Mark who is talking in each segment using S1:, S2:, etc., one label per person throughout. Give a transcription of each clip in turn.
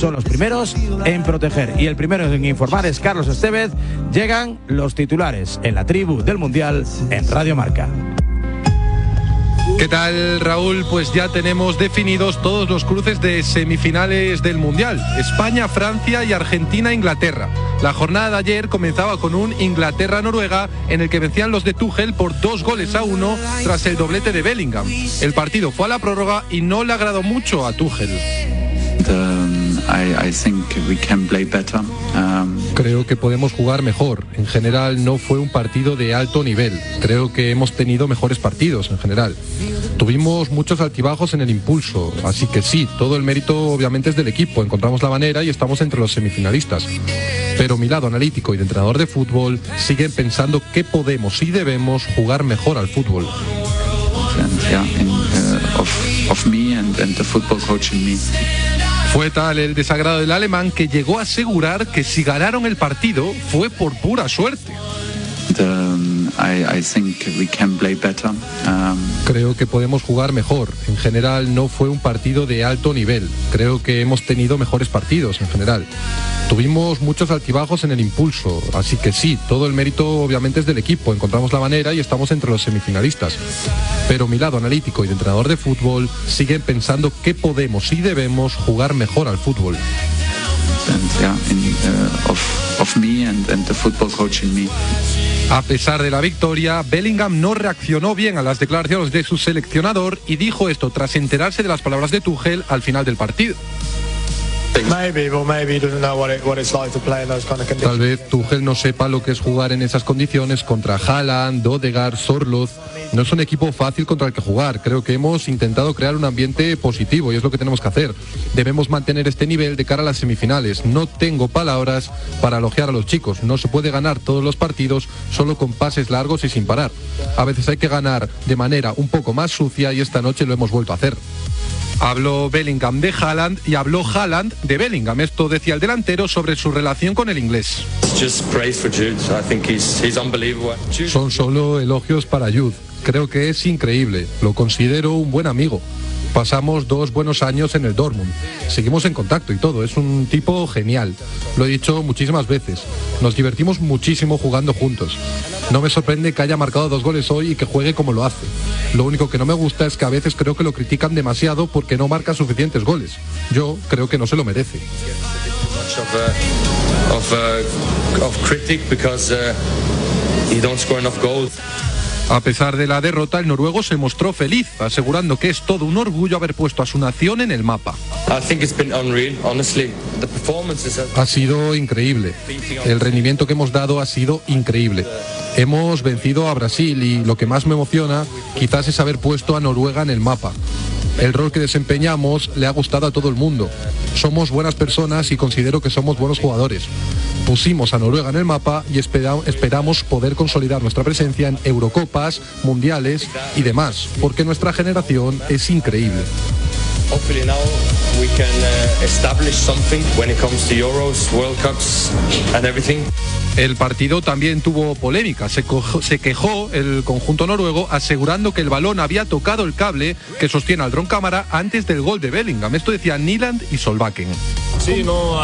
S1: son los primeros en proteger. Y el primero en informar es Carlos Estevez. Llegan los titulares en la tribu del Mundial en Radio Marca.
S2: ¿Qué tal, Raúl? Pues ya tenemos definidos todos los cruces de semifinales del Mundial. España, Francia y Argentina, Inglaterra. La jornada de ayer comenzaba con un Inglaterra-Noruega en el que vencían los de Tuchel por 2-1 tras el doblete de Bellingham. El partido fue a la prórroga y no le agradó mucho a Tuchel. Creo que podemos jugar mejor. En general no fue un partido de alto nivel. Creo que hemos tenido mejores partidos en general. Tuvimos muchos altibajos en el impulso, así que sí, todo el mérito obviamente es del equipo. Encontramos la manera y estamos entre los semifinalistas. Pero mi lado analítico y de entrenador de fútbol siguen pensando que podemos y debemos jugar mejor al fútbol. Fue tal el desagrado del alemán que llegó a asegurar que si ganaron el partido fue por pura suerte. Creo que podemos jugar mejor. En general no fue un partido de alto nivel. Creo que hemos tenido mejores partidos en general. Tuvimos muchos altibajos en el impulso, así que sí, todo el mérito obviamente es del equipo. Encontramos la manera y estamos entre los semifinalistas. Pero mi lado analítico y de entrenador de fútbol siguen pensando que podemos y debemos jugar mejor al fútbol. A pesar de la victoria, Bellingham no reaccionó bien a las declaraciones de su seleccionador y dijo esto tras enterarse de las palabras de Tuchel al final del partido. Tal vez Tuchel no sepa lo que es jugar en esas condiciones contra Haaland, Odegaard, Sorloth. No es un equipo fácil contra el que jugar. Creo que hemos intentado crear un ambiente positivo y es lo que tenemos que hacer. Debemos mantener este nivel de cara a las semifinales. No tengo palabras para elogiar a los chicos. No se puede ganar todos los partidos solo con pases largos y sin parar. A veces hay que ganar de manera un poco más sucia y esta noche lo hemos vuelto a hacer. Habló Bellingham de Haaland y habló Haaland de Bellingham. Esto decía el delantero sobre su relación con el inglés. Son solo elogios para Jude. Creo que es increíble. Lo considero un buen amigo. Pasamos 2 buenos años en el Dortmund. Seguimos en contacto y todo. Es un tipo genial. Lo he dicho muchísimas veces. Nos divertimos muchísimo jugando juntos. No me sorprende que haya marcado 2 goles hoy y que juegue como lo hace. Lo único que no me gusta es que a veces creo que lo critican demasiado porque no marca suficientes goles. Yo creo que no se lo merece. A pesar de la derrota, el noruego se mostró feliz, asegurando que es todo un orgullo haber puesto a su nación en el mapa. Ha sido increíble. El rendimiento que hemos dado ha sido increíble. Hemos vencido a Brasil y lo que más me emociona quizás es haber puesto a Noruega en el mapa. El rol que desempeñamos le ha gustado a todo el mundo. Somos buenas personas y considero que somos buenos jugadores. Pusimos a Noruega en el mapa y esperamos poder consolidar nuestra presencia en Eurocopas, Mundiales y demás, porque nuestra generación es increíble.
S3: Hopefully now we can establish something when it comes to Euros, World Cups and everything.
S2: El partido también tuvo polémica. Se quejó el conjunto noruego asegurando que el balón había tocado el cable que sostiene al dron cámara antes del gol de Bellingham. Esto decía Nyland y Solbakken.
S4: Sí, no,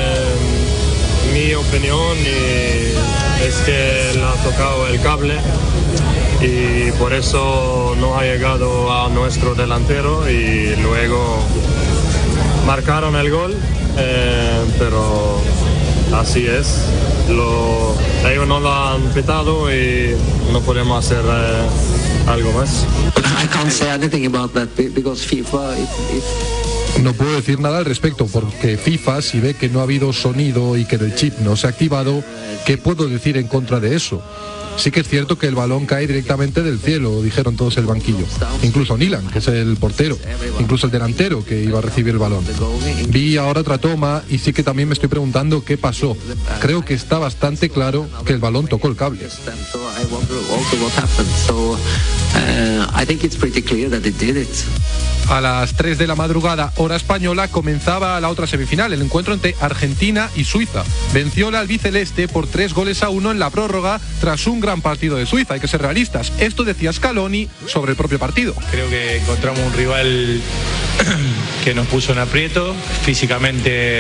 S4: mi opinión es que le ha tocado el cable y por eso no ha llegado a nuestro delantero y luego marcaron el gol, pero así es. Ellos no lo han pitado y no podemos hacer algo más.
S2: No puedo decir nada al respecto porque FIFA, si ve que no ha habido sonido y que el chip no se ha activado, ¿qué puedo decir en contra de eso? Sí que es cierto que el balón cae directamente del cielo, dijeron todos el banquillo. Incluso Nyland, que es el portero, incluso el delantero que iba a recibir el balón. Vi ahora otra toma y sí que también me estoy preguntando qué pasó. Creo que está bastante claro que el balón tocó el cable. A las 3 de la madrugada, hora española, comenzaba la otra semifinal, el encuentro entre Argentina y Suiza. Venció la albiceleste por 3-1 en la prórroga tras un gran partido de Suiza. Hay que ser realistas. Esto decía Scaloni sobre el propio partido.
S5: Creo que encontramos un rival que nos puso en aprieto, físicamente